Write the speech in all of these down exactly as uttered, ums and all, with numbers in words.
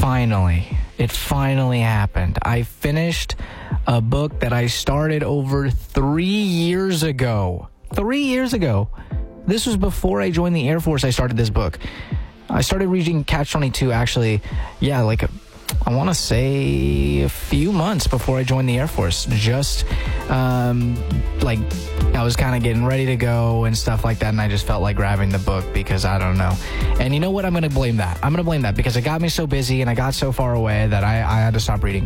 finally, it finally happened. I finished a book that I started over three years ago. Three years ago. This was before I joined the Air Force. I started this book. I started reading Catch twenty-two actually, yeah, like a, I want to say a few months before I joined the Air Force. Just um, like I was kind of getting ready to go and stuff like that, and I just felt like grabbing the book because I don't know. And you know what? I'm going to blame that. I'm going to blame that because it got me so busy and I got so far away that I, I had to stop reading.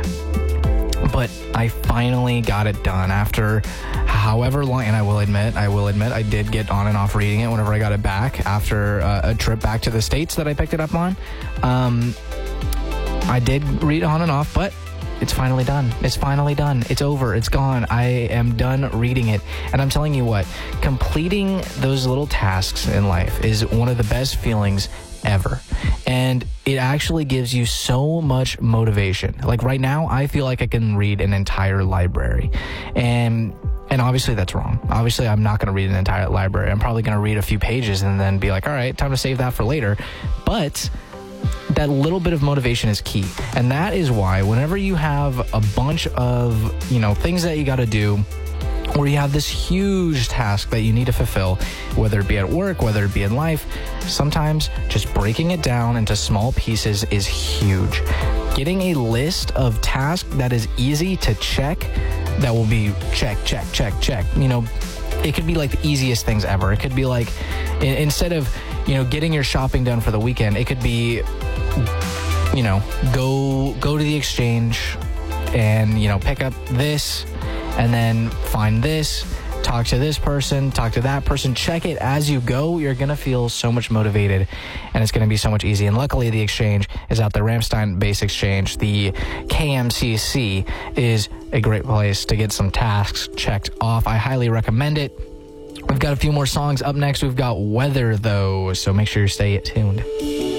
But I finally got it done after however long, and I will admit, I will admit, I did get on and off reading it whenever I got it back after uh, a trip back to the States that I picked it up on. Um, I did read on and off, but it's finally done. It's finally done. It's over. It's gone. I am done reading it. And I'm telling you what, completing those little tasks in life is one of the best feelings ever. And it actually gives you so much motivation. Like right now, I feel like I can read an entire library. And and obviously that's wrong. Obviously, I'm not going to read an entire library. I'm probably going to read a few pages and then be like, all right, time to save that for later. But that little bit of motivation is key. And that is why whenever you have a bunch of, you know, things that you got to do, or you have this huge task that you need to fulfill, whether it be at work, whether it be in life, sometimes just breaking it down into small pieces is huge. Getting a list of tasks that is easy to check, that will be check, check, check, check. You know, it could be like the easiest things ever. It could be like, instead of, you know, getting your shopping done for the weekend, it could be, you know, go go to the exchange and, you know, pick up this and then find this, talk to this person, talk to that person, check it as you go. You're going to feel so much motivated and it's going to be so much easy. And luckily the exchange is out there. Ramstein Base Exchange, the K M C C, is a great place to get some tasks checked off. I highly recommend it. We've got a few more songs up next. We've got Weather, though, so make sure you stay tuned.